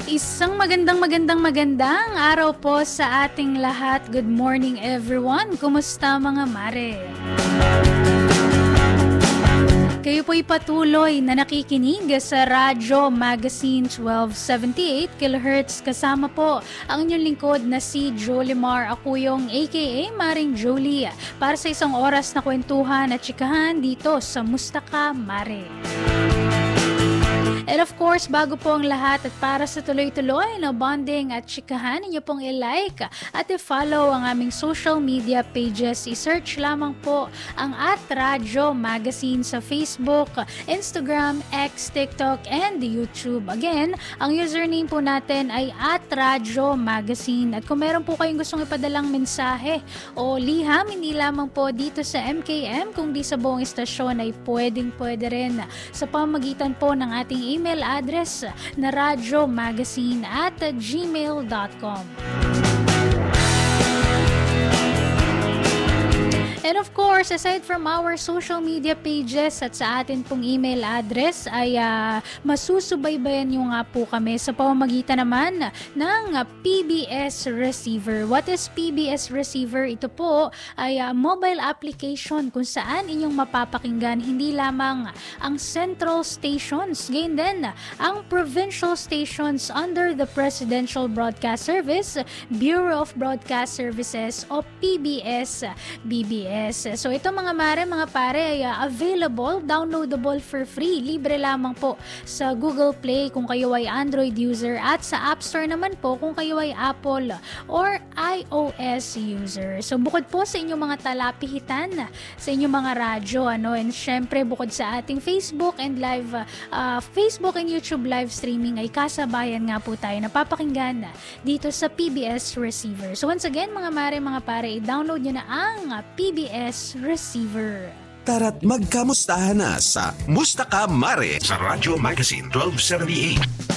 Isang magandang araw po sa ating lahat. Good morning everyone. Kumusta mga mare? Kayo po'y patuloy na nakikinig sa Radyo Magazine 1278 kHz. Kasama po ang inyong lingkod na si Jolimar Acuyong aka Maring Jolie para sa isang oras na kwentuhan at tsikahan dito sa Mustaka Mare. And of course, bago po ang lahat at para sa tuloy-tuloy na bonding at chikahan, inyo pong i-like at i-follow ang aming social media pages. I-search lamang po ang @Radyo Magazine sa Facebook, Instagram, X, TikTok, and YouTube. Again, ang username po natin ay @Radyo Magazine. At kung meron po kayong gustong ipadalang mensahe o liham, hindi lamang po dito sa MKM, kundi sa buong istasyon ay pwede rin sa pamagitan po ng ating email address na radyomagazine@gmail.com. And of course, aside from our social media pages at sa atin pong email address ay masusubaybayan nyo nga po kami sa pamamagitan naman ng PBS Receiver. What is PBS Receiver? Ito po ay mobile application kung saan inyong mapapakinggan hindi lamang ang central stations, gayon din ang provincial stations under the Presidential Broadcast Service, Bureau of Broadcast Services o PBS-BBS. So ito mga pare ay available, downloadable for free. Libre lamang po sa Google Play kung kayo ay Android user at sa App Store naman po kung kayo ay Apple or iOS user. So bukod po sa inyong mga talapihitan, sa inyong mga radyo, and syempre bukod sa ating Facebook and YouTube live streaming ay kasabayan nga po tayo napapakinggan dito sa PBS Receiver. So once again mga pare, i-download nyo na ang PBS Receiver. Tara't magkamustahan na sa Mustaka Mare sa Radyo Magazine 1278.